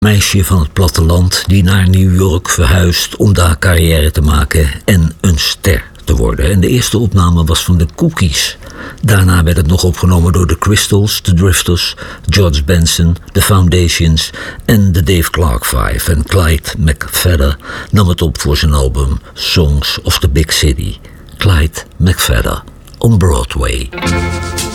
Meisje van het platteland die naar New York verhuist om daar carrière te maken en een ster te worden. En de eerste opname was van de Cookies. Daarna werd het nog opgenomen door de Crystals, de Drifters, George Benson, de Foundations en de Dave Clark Five. En Clyde McPhatter nam het op voor zijn album Songs of the Big City. Clyde McPhatter on Broadway.